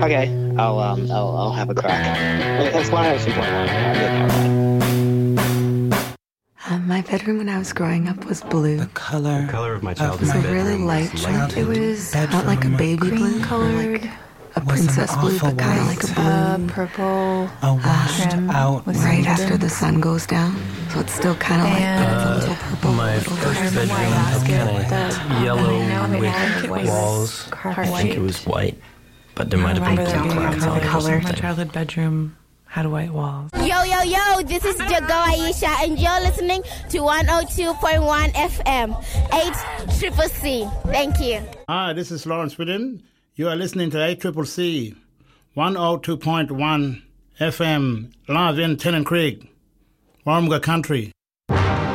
Okay, I'll have a crack. It's 102.1. My bedroom when I was growing up was blue. The color of my It childhood was a really bedroom light was blue. It was not like a baby blue, colored, like a princess blue, but kind of like a blue. purple, a washed trim out with Right some after the sun goes down, so it's still kind of like And, a little purple. my little first bit. bedroom had kind of yellow with walls. carpet I think it was white, but there might have been remember blue that being clouds on it or color. My something. childhood bedroom had white walls. Yo, yo, yo, this is Jago Aisha, and you're listening to 102.1 FM, 8CCC. Thank you. Hi, this is Lawrence Whitten. You are listening to 8CCC, 102.1 FM, live in Tennant Creek, Warumga Country.